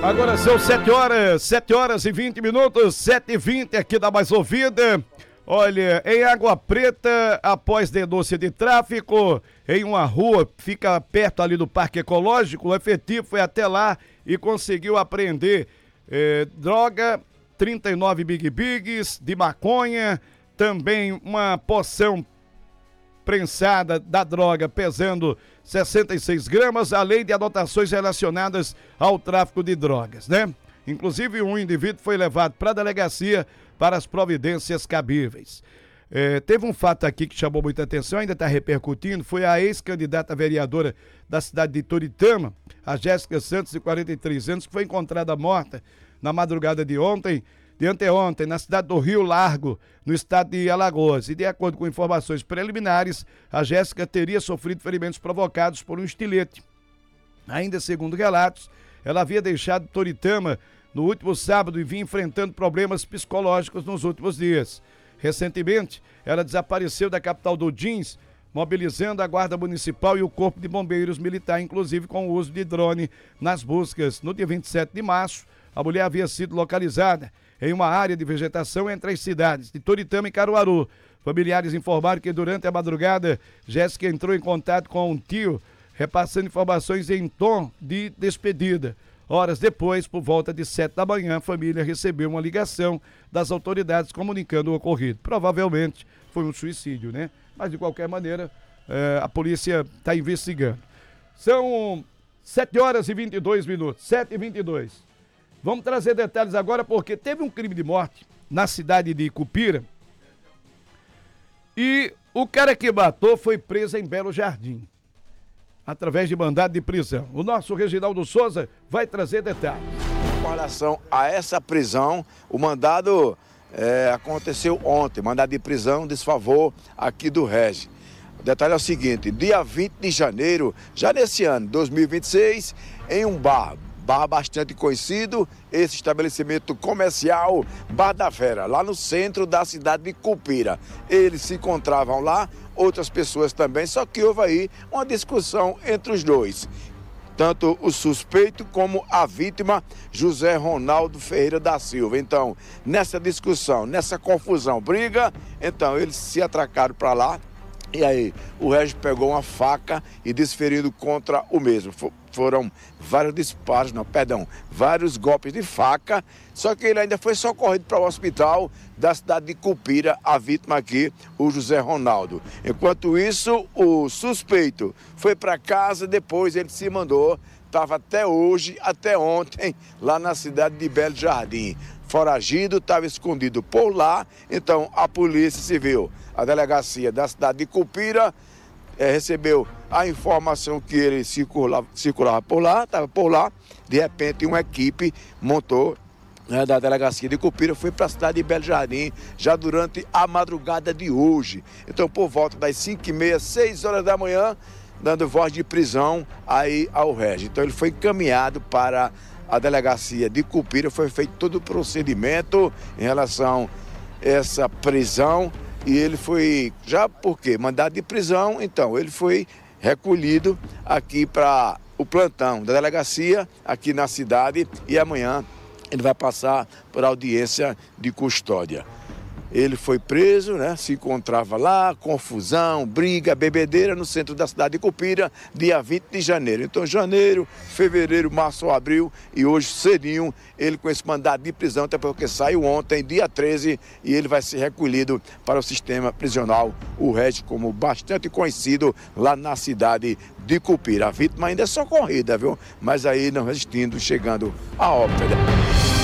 Agora são 7 horas e 20 minutos, 7h20 aqui da Mais Ouvida. Olha, em Água Preta, após denúncia de tráfico, em uma rua, fica perto ali do Parque Ecológico, o efetivo foi até lá e conseguiu apreender droga, 39 Big Bigs de maconha, também uma porção prensada da droga pesando 66 gramas, além de anotações relacionadas ao tráfico de drogas, né? Inclusive, um indivíduo foi levado para a delegacia para as providências cabíveis. Teve um fato aqui que chamou muita atenção, ainda está repercutindo, foi a ex-candidata vereadora da cidade de Toritama, a Jéssica Santos, de 43 anos, que foi encontrada morta na madrugada de anteontem, na cidade do Rio Largo, no estado de Alagoas. E de acordo com informações preliminares, a Jéssica teria sofrido ferimentos provocados por um estilete. Ainda segundo relatos, ela havia deixado Toritama no último sábado e vinha enfrentando problemas psicológicos nos últimos dias. Recentemente, ela desapareceu da capital do Jeans, mobilizando a Guarda Municipal e o Corpo de Bombeiros Militar, inclusive com o uso de drone nas buscas. No dia 27 de março, a mulher havia sido localizada em uma área de vegetação entre as cidades de Toritama e Caruaru. Familiares informaram que durante a madrugada, Jéssica entrou em contato com um tio, repassando informações em tom de despedida. Horas depois, por volta de 7 da manhã, a família recebeu uma ligação das autoridades comunicando o ocorrido. Provavelmente foi um suicídio, né? Mas, de qualquer maneira, a polícia está investigando. São 7 horas e 22 minutos, 7h22. Vamos trazer detalhes agora, porque teve um crime de morte na cidade de Icupira e o cara que matou foi preso em Belo Jardim, através de mandado de prisão. O nosso Reginaldo Souza vai trazer detalhes. Com relação a essa prisão, o mandado aconteceu ontem, mandado de prisão, desfavor aqui do Regi. O detalhe é o seguinte, dia 20 de janeiro, já nesse ano, 2026, em um bar bastante conhecido, esse estabelecimento comercial Bar da Vera, lá no centro da cidade de Icupira. Eles se encontravam lá, outras pessoas também, só que houve aí uma discussão entre os dois. Tanto o suspeito como a vítima, José Ronaldo Ferreira da Silva. Então, nessa discussão, nessa confusão, briga, então eles se atracaram para lá. E aí, o Regi pegou uma faca e desferindo contra o mesmo. Foram vários disparos, vários golpes de faca, só que ele ainda foi socorrido para o hospital da cidade de Icupira, a vítima aqui, o José Ronaldo. Enquanto isso, o suspeito foi para casa, depois ele se mandou, estava até hoje, até ontem, lá na cidade de Belo Jardim. Foragido, estava escondido por lá, então a Polícia Civil, a delegacia da cidade de Icupira, recebeu a informação que ele circulava por lá, estava por lá, de repente uma equipe montou da delegacia de Icupira, foi para a cidade de Belo Jardim, já durante a madrugada de hoje. Então, por volta das 5h30, 6 horas da manhã, dando voz de prisão aí ao Regi. Então, ele foi encaminhado para a delegacia de Icupira, foi feito todo o procedimento em relação a essa prisão e ele foi, já por quê? Mandado de prisão, então ele foi recolhido aqui para o plantão da delegacia aqui na cidade e amanhã ele vai passar por audiência de custódia. Ele foi preso, né? Se encontrava lá, confusão, briga, bebedeira no centro da cidade de Icupira, dia 20 de janeiro. Então, janeiro, fevereiro, março, abril e hoje cedinho, ele com esse mandado de prisão, até porque saiu ontem, dia 13, e ele vai ser recolhido para o sistema prisional, o Regi, como bastante conhecido lá na cidade de Icupira. A vítima ainda é socorrida, viu? Mas aí não resistindo, chegando a óbito.